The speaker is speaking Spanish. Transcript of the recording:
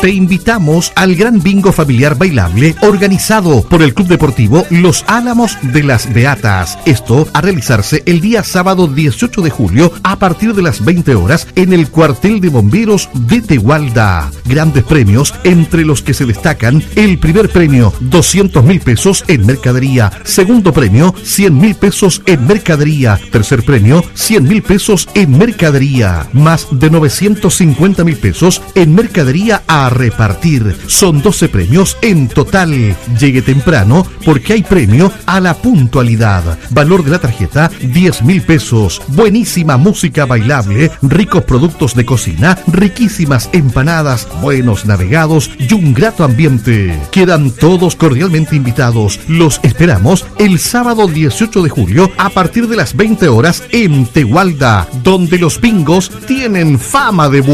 Te invitamos al gran bingo familiar bailable organizado por el Club Deportivo Los Álamos de las Beatas. Esto a realizarse el día sábado 18 de julio a partir de las 20 horas en el cuartel de bomberos de Tegualda. Grandes premios, entre los que se destacan el primer premio 200.000 pesos en mercadería, segundo premio 100.000 pesos en mercadería, tercer premio 100.000 pesos en mercadería, más de 950.000 pesos en mercadería a repartir. Son 12 premios en total. Llegue temprano porque hay premio a la puntualidad. Valor de la tarjeta 10.000 pesos. Buenísima música bailable, ricos productos de cocina, riquísimas empanadas, buenos navegados y un grato ambiente. Quedan todos cordialmente invitados. Los esperamos el sábado 18 de julio a partir de las 20 horas en Tegualda, donde los bingos tienen fama de